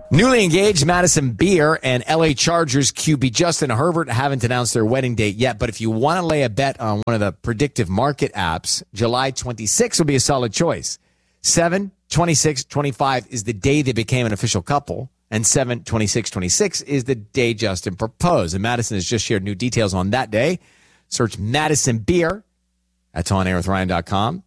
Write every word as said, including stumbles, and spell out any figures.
Newly engaged Madison Beer and L A Chargers Q B Justin Herbert haven't announced their wedding date yet, but if you want to lay a bet on one of the predictive market apps, July twenty-sixth will be a solid choice. seven twenty-six twenty-five is the day they became an official couple, and seven twenty-six twenty-six is the day Justin proposed. And Madison has just shared new details on that day. Search Madison Beer at on air with ryan dot com.